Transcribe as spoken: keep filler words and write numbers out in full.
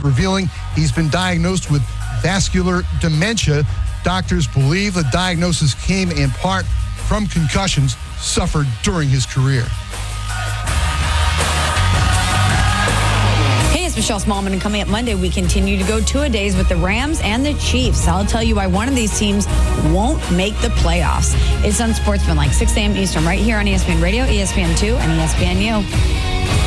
revealing he's been diagnosed with vascular dementia. Doctors believe the diagnosis came in part from concussions suffered during his career. Hey, it's Michelle Smallman, and coming up Monday, we continue to go two-a-days with the Rams and the Chiefs. I'll tell you why one of these teams won't make the playoffs. It's Unsportsmanlike, six a.m. Eastern, right here on E S P N Radio, E S P N two, and E S P N U.